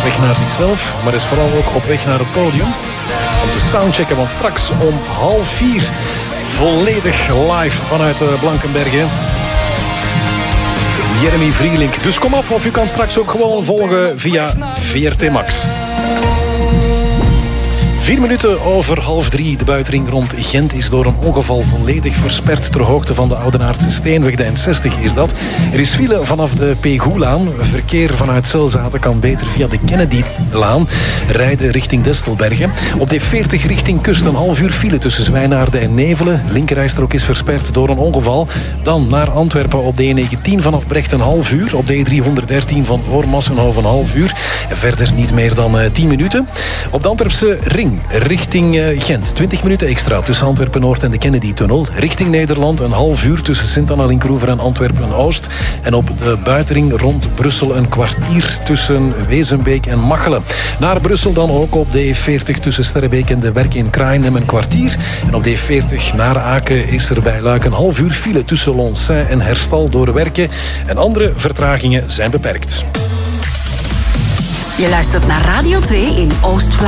weg naar zichzelf, maar is vooral ook op weg naar het podium. Om te soundchecken, want straks om 3:30 volledig live vanuit Blankenbergen. Jeremy Vrielink. Dus kom af, of je kan straks ook gewoon volgen via VRT Max. 4 minuten over 2:30. De buitenring rond Gent is door een ongeval volledig versperd ter hoogte van de Oudenaardse Steenweg. De N60 is dat. Er is file vanaf de Pegoelaan. Verkeer vanuit Zelzaten kan beter via de Kennedylaan rijden richting Destelbergen. Op de 40 richting kust een half uur file tussen Zwijnaarden en Nevelen. Linkerrijstrook is versperd door een ongeval. Dan naar Antwerpen op de E19 vanaf Brecht een half uur. Op de E313 van voor Massenhoven een half uur. En verder niet meer dan 10 minuten. Op de Antwerpse ring richting Gent. 20 minuten extra tussen Antwerpen-Noord en de Kennedy-tunnel. Richting Nederland een half uur tussen Sint-Anna-Linkroever en Antwerpen-Oost. En op de buitenring rond Brussel een kwartier tussen Wezenbeek en Machelen. Naar Brussel dan ook op de E40 tussen Sterrebeek en de Werk in Kraaienhem een kwartier. En op de E40 naar Aken is er bij Luik een half uur file tussen Lonsaint en Herstal door Werken. En andere vertragingen zijn beperkt. Je luistert naar Radio 2 in Oost-Vlaanderen.